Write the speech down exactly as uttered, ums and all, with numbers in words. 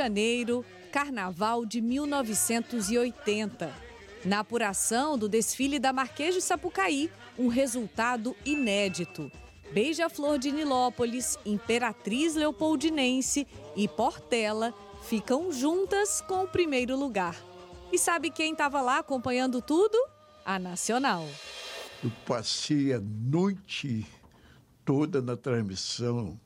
Janeiro, Carnaval de mil novecentos e oitenta. Na apuração do desfile da Marquês de Sapucaí, um resultado inédito. Beija-Flor de Nilópolis, Imperatriz Leopoldinense e Portela ficam juntas com o primeiro lugar. E sabe quem estava lá acompanhando tudo? A Nacional. Eu passei a noite toda na transmissão